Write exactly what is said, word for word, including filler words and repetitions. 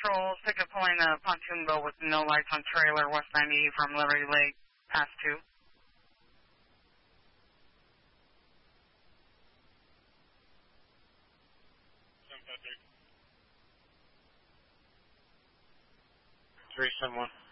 Patrol, ticket pulling a pontoon boat with no lights on trailer, West ninety from Liberty Lake, past two. Three, seven, one.